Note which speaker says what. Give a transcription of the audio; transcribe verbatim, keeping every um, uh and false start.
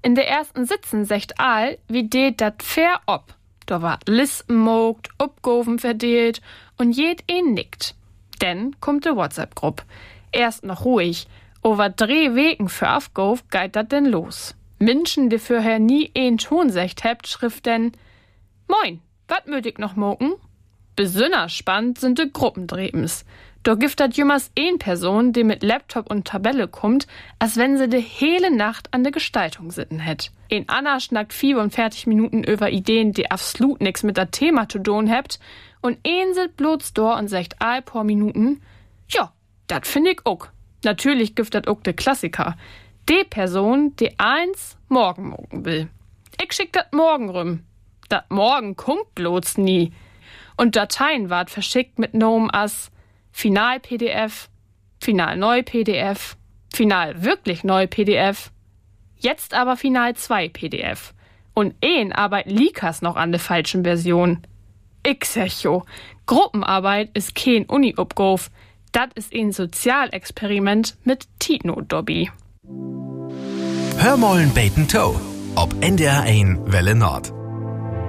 Speaker 1: In der ersten Sitzen secht all, wie det dat fair ob. Da war Listen mogt, Upgoven verdeelt und jed een nickt. Denn kommt de WhatsApp-Gruppe. Erst noch ruhig. Over drei Wegen für Afgov geht dat denn los. Menschen, die vorher nie een Ton secht hebt, schrift denn: Moin, wat möt ich noch moken? Besonders spannend sind de Gruppendrebens. Da gibt dat jümmers een Person, die mit Laptop und Tabelle kommt, als wenn sie de hele Nacht an der Gestaltung sitten hätt. Ein Anna schnackt vierundvierzig Minuten über Ideen, die absolut nix mit der Thema zu tun hebt, und een sit bloß da und sagt all paar Minuten: Ja, dat find ich ook. Natürlich gibt dat ook de Klassiker. De Person, die eins morgen mogen will. Ich schick dat morgen rüm. Dat morgen kommt bloß nie. Und Dateien ward verschickt mit Nomen as Final-P D F, Final-Neu-P D F, Final-Wirklich-Neu-P D F, jetzt aber Final-zwei-P D F. Und een arbeiten Likas noch an der falschen Version. Ich sag jo, Gruppenarbeit ist kein Uni-Upgof, dat ist ein Sozialexperiment mit Titno-Dobby.
Speaker 2: Hörmollen Bacon Toe, ob N D R eins Welle Nord.